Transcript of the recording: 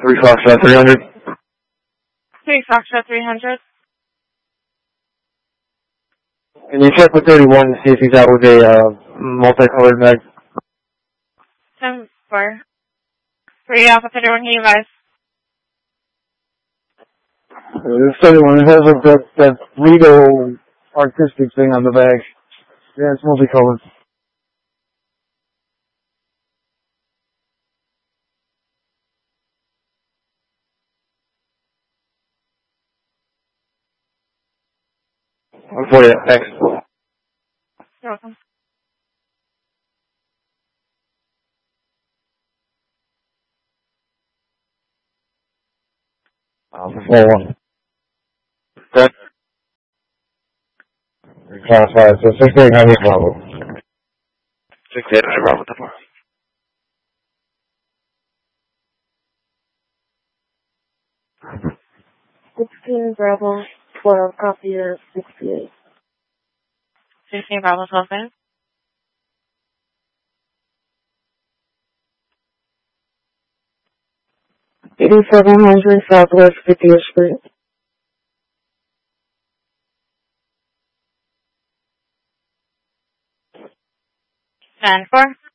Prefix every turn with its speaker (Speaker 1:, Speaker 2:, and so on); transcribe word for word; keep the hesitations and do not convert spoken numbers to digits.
Speaker 1: three Foxtrot three hundred.
Speaker 2: three Foxtrot three hundred.
Speaker 1: Can you check with thirty-one to see if he's out with a uh, multicolored mag?
Speaker 2: ten four. three Alpha thirty-one, can you advise?
Speaker 1: Uh, this thirty-one, it has like that, that Rito artistic thing on the bag. Yeah, it's multicolored. One for you, thanks.
Speaker 2: You're welcome.
Speaker 1: Um, four one. Okay. Class five, so six eight nine eight Bravo. six eight nine Bravo, tomorrow.
Speaker 3: sixteen Bravo, twelve, copy of sixty-eight.
Speaker 2: sixteen Bravo twelve, okay?
Speaker 3: eighty-seven hundred Southwest fiftieth Street.
Speaker 2: ten four.